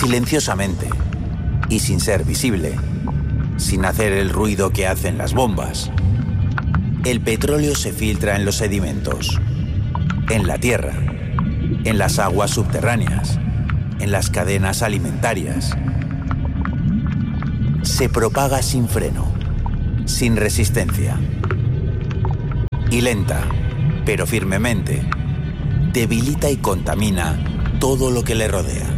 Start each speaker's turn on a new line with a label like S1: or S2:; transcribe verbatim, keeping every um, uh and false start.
S1: silenciosamente y sin ser visible, sin hacer el ruido que hacen las bombas, el petróleo se filtra en los sedimentos, en la tierra, en las aguas subterráneas, en las cadenas alimentarias. Se propaga sin freno, sin resistencia. Y lenta, pero firmemente, debilita y contamina todo lo que le rodea.